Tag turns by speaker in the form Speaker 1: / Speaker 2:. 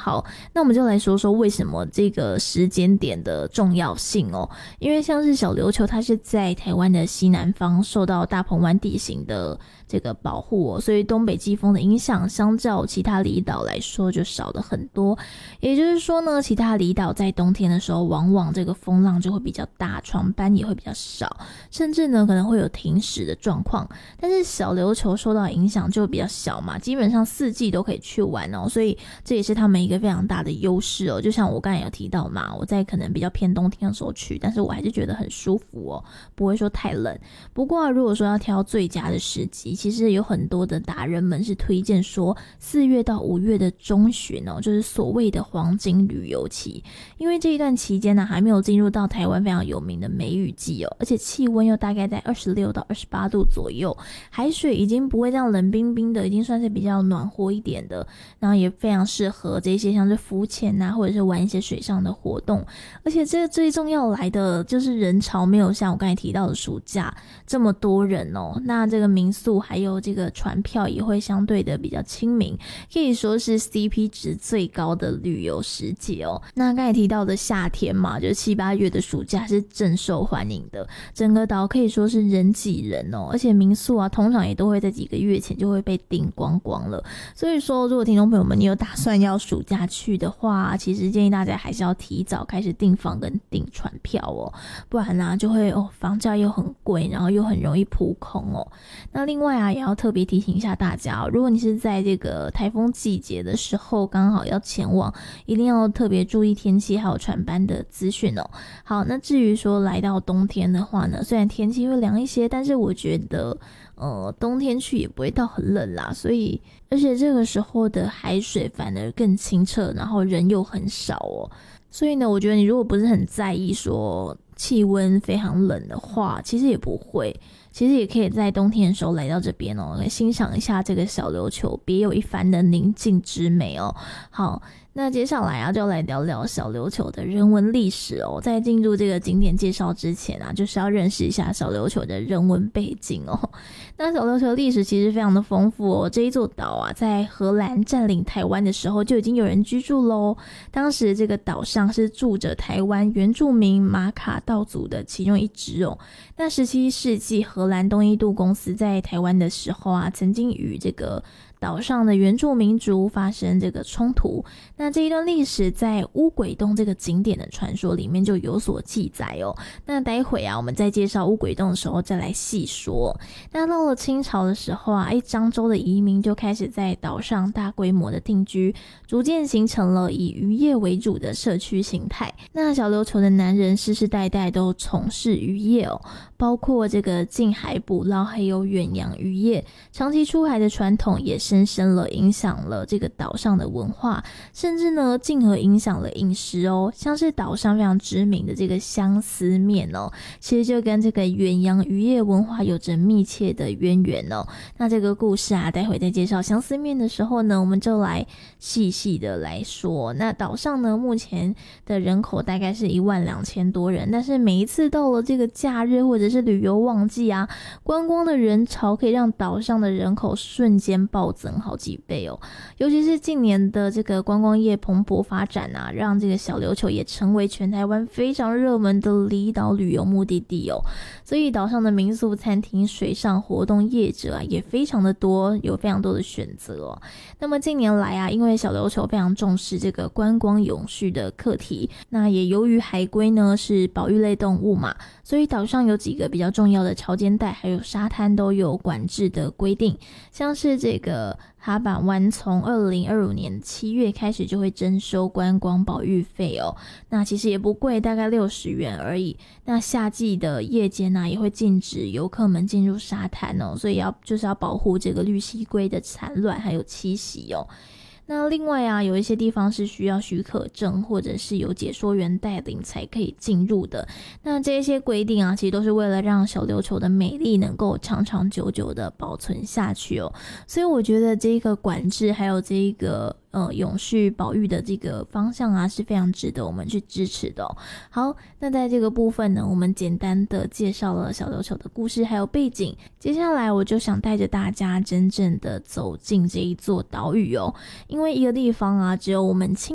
Speaker 1: 好，那我们就来说说为什么这个时间点的重要性哦。因为像是小琉球，它是在台湾的西南方，受到大鹏湾地形的这个保护哦，所以东北季风的影响相较其他离岛来说就少了很多。也就是说呢，其他离岛在冬天的时候往往这个风浪就会比较大，船班也会比较少，甚至呢可能会有停驶的状况。但是小琉球受到影响就比较小嘛，基本上4季都可以去玩哦，所以这也是他们一个非常大的优势哦。就像我刚才有提到嘛，我在可能比较偏冬天的时候去，但是我还是觉得很舒服哦，不会说太冷。不过如果说要挑最佳的时机，其实有很多的达人们是推荐说4月到5月的中旬哦，就是所谓的黄金旅游期。因为这一段期间呢，还没有进入到台湾非常有名的梅雨季哦，而且气温又大概在26到28度左右，海水已经不会这样冷冰冰的，已经算是比较暖和一点的，然后也非常适合这些像是浮潜啊，或者是玩一些水上的活动。而且这个最重要来的就是人潮没有像我刚才提到的暑假这么多人哦，那这个民宿还有这个船票也会相对的比较亲民，可以说是 CP 值最高的旅游时节哦。那刚才提到的夏天嘛，就是7、8月的暑假是正受欢迎的，整个岛可以说是人挤人哦，而且民宿啊通常也都会在几个月前就会被订光光了。所以说如果听众朋友们你有打算要暑假去的话，其实建议大家还是要提早开始订房跟订船票哦，不然啊就会房价又很贵，然后又很容易扑空哦。那另外啊也要特别提醒一下大家哦，如果你是在这个台风季节的时候刚好要前往，一定要特别注意天气还有船班的资讯哦。好，那至于说来到冬天的话呢，虽然天气会凉一些，但是我觉得冬天去也不会到很冷啦，所以而且这个时候的海水反而更清澈，然后人又很少哦。所以呢，我觉得你如果不是很在意说气温非常冷的话，其实也不会，其实也可以在冬天的时候来到这边哦，来欣赏一下这个小琉球别有一番的宁静之美哦。好，那接下来啊，就来聊聊小琉球的人文历史哦。在进入这个景点介绍之前啊，就是要认识一下小琉球的人文背景哦。那小琉球历史其实非常的丰富哦。这一座岛啊，在荷兰占领台湾的时候就已经有人居住咯。当时这个岛上是住着台湾原住民马卡道族的其中一支哦。那17世纪荷兰东印度公司在台湾的时候啊，曾经与这个岛上的原住民族发生这个冲突，那这一段历史在乌鬼洞这个景点的传说里面就有所记载哦。那待会啊，我们在介绍乌鬼洞的时候再来细说。那到了清朝的时候啊，漳州的移民就开始在岛上大规模的定居，逐渐形成了以渔业为主的社区形态。那小琉球的男人世世代代都从事渔业哦，包括这个近海捕捞还有远洋渔业，长期出海的传统也深深了影响了这个岛上的文化，甚至呢进而影响了饮食哦。像是岛上非常知名的这个相思面哦，其实就跟这个远洋渔业文化有着密切的渊源哦。那这个故事啊，待会在介绍相思面的时候呢，我们就来细细的来说。那岛上呢目前的人口大概是12000多人，但是每一次到了这个假日或者是旅游旺季啊，观光的人潮可以让岛上的人口瞬间暴增好几倍哦。尤其是近年的这个观光业蓬勃发展啊，让这个小琉球也成为全台湾非常热门的离岛旅游目的地哦。所以岛上的民宿、餐厅、水上活动业者啊也非常的多，有非常多的选择哦。那么近年来啊，因为小琉球非常重视这个观光永续的课题，那也由于海龟呢是保育类动物嘛，所以岛上有几个比较重要的潮间带还有沙滩都有管制的规定，像是这个哈板湾从2025年7月开始就会征收观光保育费哦，那其实也不贵，大概60元而已。那夏季的夜间呢，也会禁止游客们进入沙滩哦，所以就是要保护这个绿蜥龟的产卵还有栖息哦。那另外啊，有一些地方是需要许可证或者是有解说员带领才可以进入的。那这些规定啊，其实都是为了让小琉球的美丽能够长长久久的保存下去哦。所以我觉得这个管制还有这个永续保育的这个方向啊，是非常值得我们去支持的哦。好，那在这个部分呢，我们简单的介绍了小琉球的故事还有背景，接下来我就想带着大家真正的走进这一座岛屿哦。因为一个地方啊，只有我们亲